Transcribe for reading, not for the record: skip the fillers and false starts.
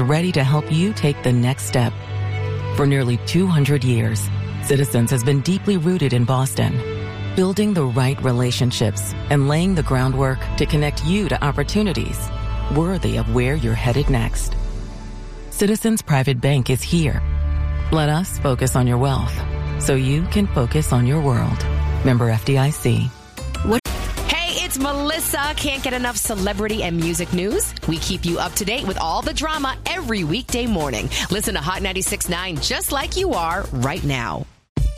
ready to help you take the next step. For nearly 200 years, Citizens has been deeply rooted in Boston, building the right relationships and laying the groundwork to connect you to opportunities worthy of where you're headed next. Citizens Private Bank is here. Let us focus on your wealth so you can focus on your world. Member FDIC. It's Melissa. Can't get enough celebrity and music news? We keep you up to date with all the drama every weekday morning. Listen to Hot 96.9 just like you are right now.